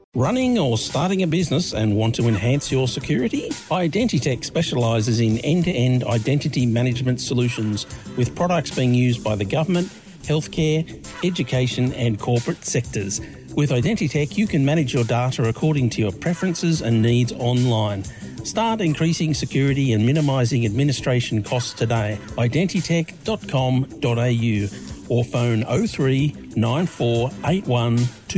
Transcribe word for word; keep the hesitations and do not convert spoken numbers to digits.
Running or starting a business and want to enhance your security? Identitech specialises in end-to-end identity management solutions with products being used by the government, healthcare, education and corporate sectors. With Identitech, you can manage your data according to your preferences and needs online. Start increasing security and minimising administration costs today. identitech dot com dot a u or phone oh three nine four eight one two